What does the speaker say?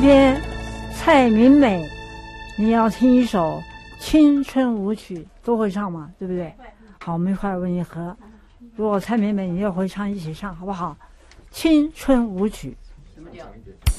天蔡明美，你要听一首青春舞曲，都会唱嘛，对不对？好，我们一块儿为你和，如果蔡明美你也会唱，一起唱好不好？青春舞曲。什么调？